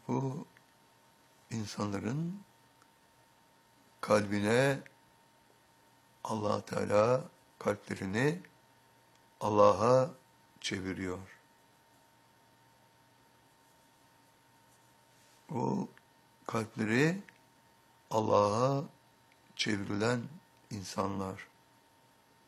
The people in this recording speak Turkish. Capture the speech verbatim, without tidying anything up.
Bu insanların kalbine Allah Teala kalplerini Allah'a çeviriyor. Bu kalpleri Allah'a çevrilen insanlar